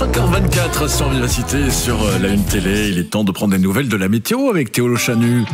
5h24 sur Vivacité, sur la Une Télé. Il est temps de prendre des nouvelles de la météo avec Théo Le Chanu.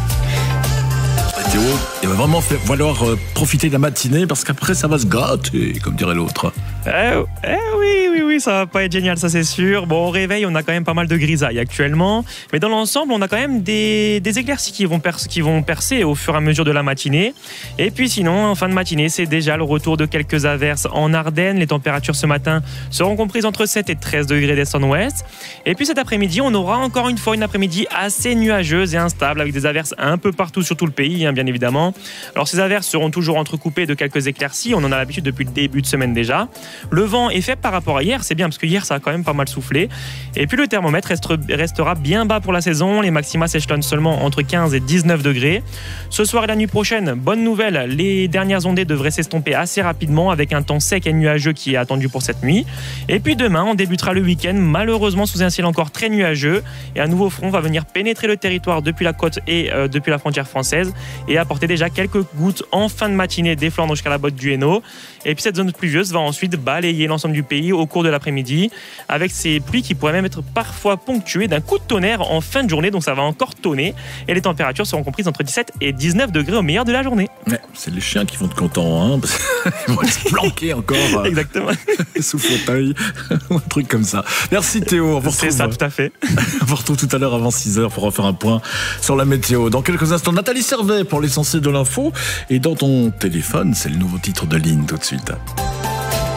Théo, il va vraiment falloir profiter de la matinée parce qu'après ça va se gâter, comme dirait l'autre. Oui, ça va pas être génial, ça c'est sûr. Bon, au réveil, on a quand même pas mal de grisailles actuellement, mais dans l'ensemble, on a quand même des éclaircies qui vont percer au fur et à mesure de la matinée. Et puis sinon, en fin de matinée, c'est déjà le retour de quelques averses en Ardennes. Les températures ce matin seront comprises entre 7 et 13 degrés d'est en ouest. Et puis cet après-midi, on aura encore une fois une après-midi assez nuageuse et instable, avec des averses un peu partout sur tout le pays, bien évidemment. Alors ces averses seront toujours entrecoupées de quelques éclaircies, on en a l'habitude depuis le début de semaine déjà. Le vent est faible par rapport à hier, c'est bien parce que hier ça a quand même pas mal soufflé. Et puis le thermomètre restera bien bas pour la saison, les maxima s'échelonnent seulement entre 15 et 19 degrés. Ce soir et la nuit prochaine, bonne nouvelle, les dernières ondées devraient s'estomper assez rapidement avec un temps sec et nuageux qui est attendu pour cette nuit. Et puis demain, on débutera le week-end malheureusement sous un ciel encore très nuageux et un nouveau front va venir pénétrer le territoire depuis la côte et depuis la frontière française et apporter déjà quelques gouttes en fin de matinée des Flandres jusqu'à la botte du Hainaut. Et puis cette zone pluvieuse va ensuite balayer l'ensemble du pays au cours de l'après-midi avec ces pluies qui pourraient même être parfois ponctuées d'un coup de tonnerre en fin de journée, donc ça va encore tonner et les températures seront comprises entre 17 et 19 degrés au meilleur de la journée. Ouais, c'est les chiens qui vont être contents, hein, parce qu'ils vont se planquer encore exactement sous fauteuil ou un truc comme ça. Merci Théo, c'est ça tout à fait. On vous retrouve tout à l'heure avant 6h pour refaire un point sur la météo. Dans quelques instants, Nathalie Servet pour l'essentiel de l'info et dans ton téléphone, c'est le nouveau titre de Line tout de suite.